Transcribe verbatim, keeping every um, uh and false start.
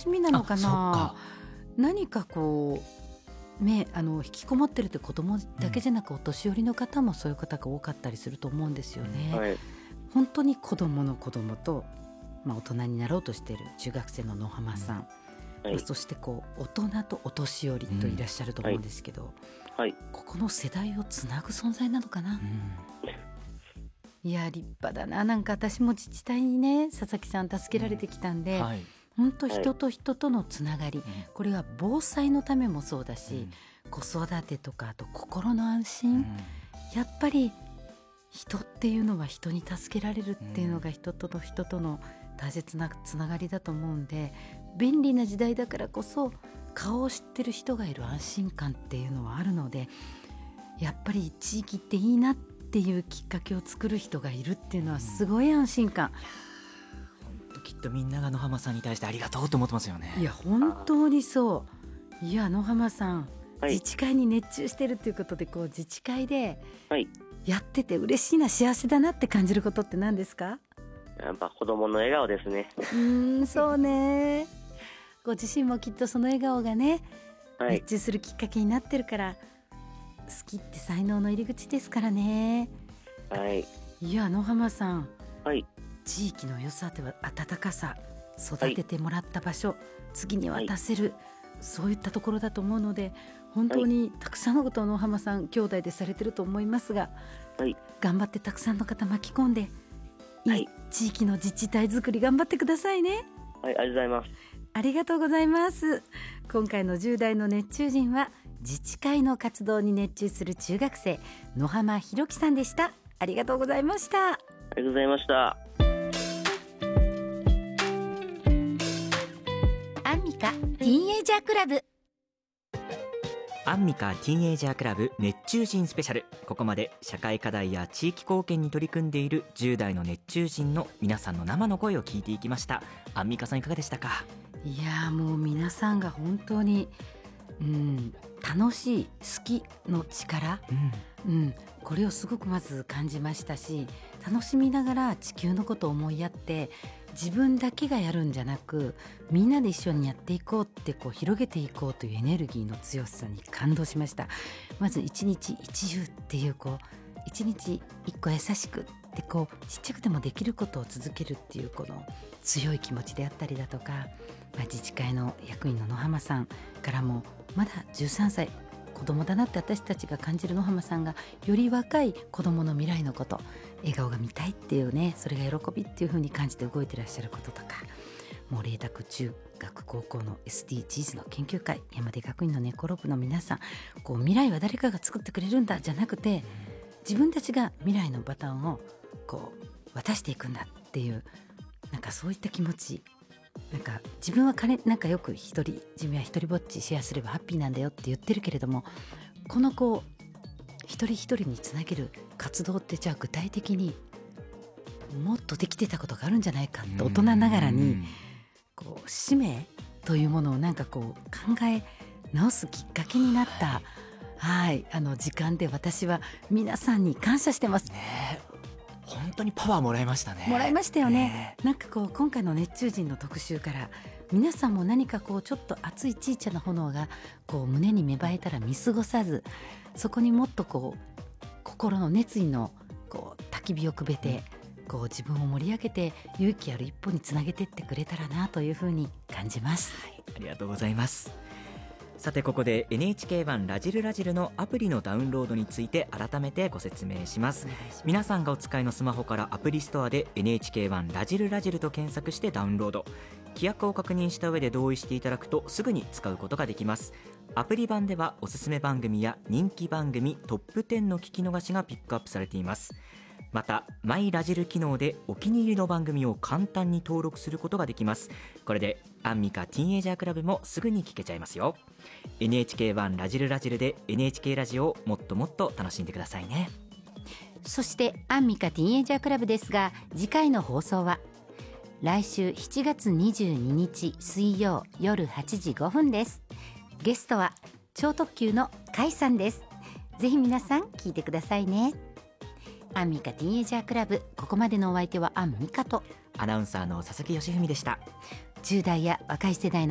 しみなのかな。 あ、そっか。 何かこうね、あの引きこもってるって子供だけじゃなく、お年寄りの方もそういう方が多かったりすると思うんですよね、 はい。 本当に子供の子供と、まあ、大人になろうとしている中学生の野浜さん、 はい。 そしてこう大人とお年寄りといらっしゃると思うんですけど、 はい。 ここの世代をつなぐ存在なのかな、いや立派だな。なんか私も自治体にね、佐々木さん助けられてきたんで、 はい。 本当人と人とのつながり、 うんこれは防災のためもそうだし、 うん子育てとか、あと心の安心、 うんやっぱり人っていうのは人に助けられるっていうのが人との人との大切なつながりだと思うんで、便利な時代だからこそ顔を知ってる人がいる安心感っていうのはあるので、やっぱり地域っていいなっていうきっかけを作る人がいるっていうのはすごい安心感、 きっとみんなが野浜さんに対してありがとうと思ってますよね。 いや本当にそう。いや野浜さん、 はい。 自治会に熱中してるっていうことで、こう自治会ではい。 やってて嬉しいな、幸せだなって感じることって何ですか？ やっぱ子供の笑顔ですね。 うーん、そうね。ご自身もきっとその笑顔がね、 はい。 熱中するきっかけになってるから、好きって才能の入り口ですからね。 はい。 いや野浜さん、 はい。 地域の良さでは温かさ、育ててもらった場所、次に渡せる、そういったところだと思うので、本当にたくさんのことを野浜さん兄弟でされてると思いますが、 はい。 頑張ってたくさんの方巻き込んで、 はいいい地域の自治体作り頑張ってくださいね。 はい。ありがとうございます。 ありがとうございます。今回のじゅう代の熱中人は、自治会の活動に熱中する中学生野浜弘樹さんでした。ありがとうございました。 ありがとうございました。 アンミカティーンエイジャークラブ。 アンミカティーンエイジャークラブ熱中人スペシャル。ここまで社会課題や地域貢献に取り組んでいるじゅう代の熱中人の皆さんの生の声を聞いていきました。アンミカさんいかがでしたか？ いやもう皆さんが本当に、うん、楽しい、好きの力、 うんうん、これをすごくまず感じましたし、楽しみながら地球のことを思いやって、自分だけがやるんじゃなく、みんなで一緒にやっていこうって、こう広げていこうというエネルギーの強さに感動しました。まず一日一優っていう、こう一日一個優しくって、こうちっちゃくてもできることを続けるっていう、この強い気持ちであったりだとか、まあ、自治会の役員の野浜さんからも、まだじゅうさんさい子供だなって私たちが感じる野浜さんが、より若い子供の未来のこと、笑顔が見たいっていうね、それが喜びっていう風に感じて動いてらっしゃることとか、もう麗澤中学高校の エスディージーズ の研究会、山出学院の猫ロ部の皆さん、こう未来は誰かが作ってくれるんだじゃなくて、自分たちが未来のバトンをこう渡していくんだっていう、なんかそういった気持ち、なんか自分は彼なんかよく一人自分は一人ぼっちシェアすればハッピーなんだよって言ってるけれども、このこう一人一人につなげる活動って、じゃあ具体的にもっとできてたことがあるんじゃないかって、大人ながらにこう使命というものをなんかこう考え直すきっかけになった、はい、あの時間で、私は皆さんに感謝してます。 ねえ、本当にパワーもらいましたね。 もらいましたよね。 ねなんかこう今回の熱中人の特集から、皆さんも何かこうちょっと熱い小さな炎がこう胸に芽生えたら見過ごさず、そこにもっとこう心の熱意のこう焚き火をくべて、こう自分を盛り上げて勇気ある一歩につなげてってくれたらなというふうに感じます。 ありがとうございます。さてここで エヌエイチケーワン ラジルラジルのアプリのダウンロードについて改めてご説明します。 お願いします。 皆さんがお使いのスマホからアプリストアで エヌエイチケーワン ラジルラジルと検索してダウンロード、規約を確認した上で同意していただくとすぐに使うことができます。アプリ版ではおすすめ番組や人気番組トップテンの聞き逃しがピックアップされています。またマイラジル機能でお気に入りの番組を簡単に登録することができます。これでアンミカティーンエイジャークラブもすぐに聞けちゃいますよ。 エヌエイチケーワン ラジルラジルで エヌエイチケー ラジオをもっともっと楽しんでくださいね。 そしてアンミカティーンエイジャークラブですが、次回の放送は来週しちがつにじゅうににち水曜夜はちじごふんです。ゲストは超特急の甲斐さんです。ぜひ皆さん聞いてくださいね。アンミカティーンエイジャークラブ、ここまでのお相手はアンミカとアナウンサーの佐々木義文でした。 じゅう代や若い世代の